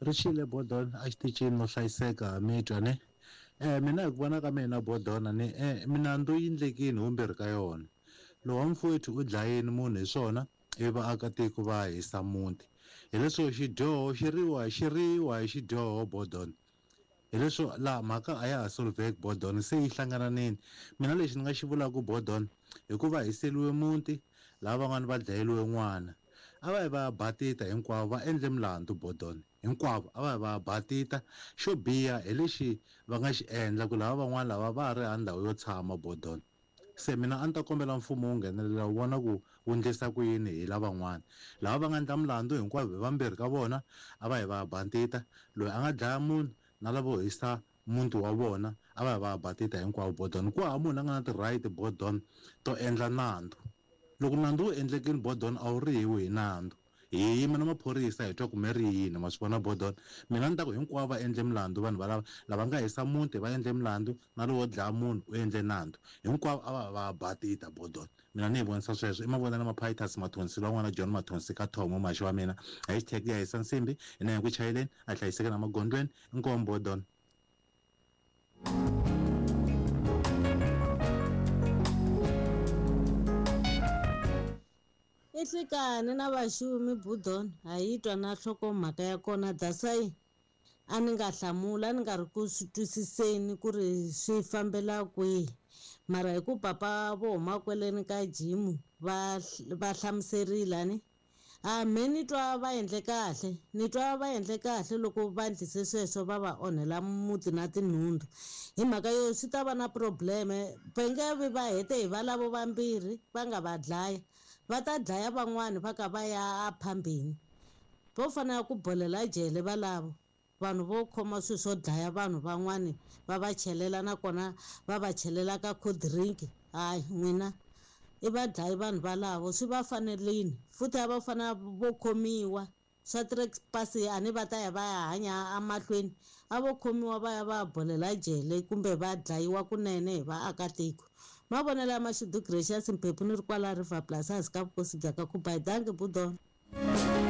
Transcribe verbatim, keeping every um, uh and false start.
Richile Bodon a xitichini no hlayiseka mi twa ne eh mina hi ku vona ka mina Bodona ni eh minandzu yi endlekini humbirhi ka yona lowa mfowethu u dlayeni munhu hi swona i vaakatiko va hisa muti hi leswo xidyoho xi riwa xi riwa hi xidyoho Bodon hi leswo laha mhaka a ya ha solveki Bodon se yi hlangananini mina lexi ni nga xi vulaka Bodon hikuva hiseliwe muti lava van'wani va dlayeliwe n'wana a va yi va batita hinkwavo va endle milandzu Bodon hinkwavo a va yi va batita xo biha hi lexi va nga xi endla ku lava van'wani lava va ha ri hava ndhawu yo tshama Bodon se mina a ni ta kombela mfumo wu nghenelela wu vona ku wu endlisa ku yini hi lavan'wana lava va nga endla milandzu hinkwavo hi vambirhi ka vona a va yi va batita loyi a nga dlaya munhu na lavo hisa muti wa vona a va hi va batita hinkwavo Bodon ku hava munhu a nga na ti-right Bodon to endla nandzu loko nandzu wu endlekini Bodon a wu rihiwi hi nandzu hi yima na maphorisa hi twa ku mi ri yini ma swi vona Bodon mina ni ta ku hinkwavo va endle milandzu vanhu valava lava nga hisa muti va endle milandzu na lowo dlaya munhu u endle nandzu hinkwavo a va va batita Bodon mina ni hi vonisa sweswo i mavonelo ma Phitus Mathonsi lwan'wana John Mathonsi ka Thomo maxi wa mina hashtag ya hisa nsimbi ina hi ku chayeleni a hlayiseka na magondlweni inkomo Bodon. Ihlikani na vaxumi Bodon ha yi twa na nhlokomhaka ya kona Dasai a ni nga hlamula ni nga ri ku swi twisiseni ku ri swi fambela kwihi mara hi ku papa vo huma kweleni ka jimu va va hlamuserile ni a me ni twa va endle kahle ni twa va endle kahle loko va endlise sweswo va va onhela muti na tinhundzu hi mhaka yo swi ta va na probleme va nge vi va hete hi valavo vambirhi va nga va dlaya va ta dlaya van'wani va ka va ya a phambeni vo fanele ku bolela jele valavo vanhu vo khoma swilo swo dlaya vanhu van'wani va va chelela nakona va va chelela ka cold drink hayi n'wina i va dlayi vanhu valavo swi va fanelini futhi a va fanele vo khomiwa swa trespass a ni va ta ya va ya hanya emahlweni a vo khomiwa va ya va bolela jele kumbe va dlayiwa kunene hi vaakatiko mavonelo ya Mashudu Gracious Mphephu ni ri kwala River Plaza hansi ka vukosi bya ka Kubayi danke Bodon.